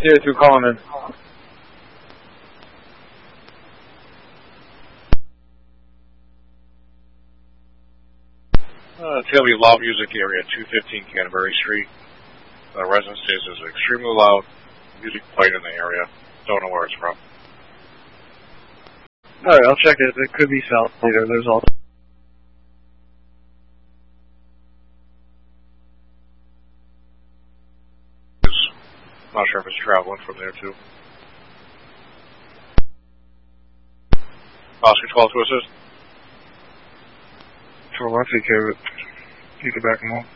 Zero 2 calling in. TLB Loud Music Area, 215 Canterbury Street. Residence says it's extremely loud. Music played in the area. Don't know where it's from. Alright, I'll check it. It could be south later. There's also... I'm not sure if it's traveling from there too. Oscar 12 to assist. For once, take care of it. You can back them up.